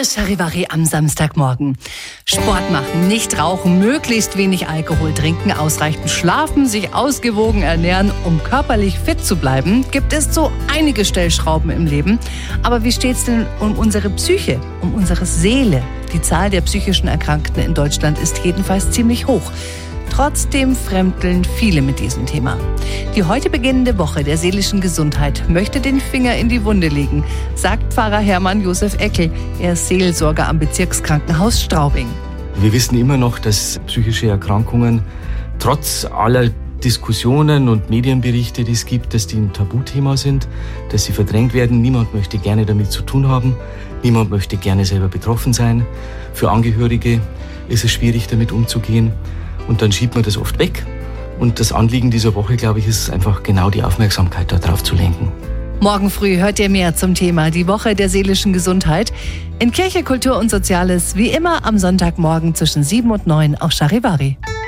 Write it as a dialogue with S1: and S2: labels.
S1: Hier ist Charivari am Samstagmorgen. Sport machen, nicht rauchen, möglichst wenig Alkohol trinken, ausreichend schlafen, sich ausgewogen ernähren, um körperlich fit zu bleiben, gibt es so einige Stellschrauben im Leben. Aber wie steht's denn um unsere Psyche, um unsere Seele? Die Zahl der psychischen Erkrankten in Deutschland ist jedenfalls ziemlich hoch. Trotzdem fremdeln viele mit diesem Thema. Die heute beginnende Woche der seelischen Gesundheit möchte den Finger in die Wunde legen, sagt Pfarrer Hermann Josef Eckel. Er ist Seelsorger am Bezirkskrankenhaus Straubing.
S2: Wir wissen immer noch, dass psychische Erkrankungen trotz aller Diskussionen und Medienberichte, die es gibt, dass die ein Tabuthema sind, dass sie verdrängt werden. Niemand möchte gerne damit zu tun haben. Niemand möchte gerne selber betroffen sein. Für Angehörige ist es schwierig, damit umzugehen. Und dann schiebt man das oft weg. Und das Anliegen dieser Woche, glaube ich, ist einfach genau die Aufmerksamkeit darauf zu lenken.
S1: Morgen früh hört ihr mehr zum Thema die Woche der seelischen Gesundheit in Kirche, Kultur und Soziales, wie immer am Sonntagmorgen zwischen 7 und 9 auf Charivari.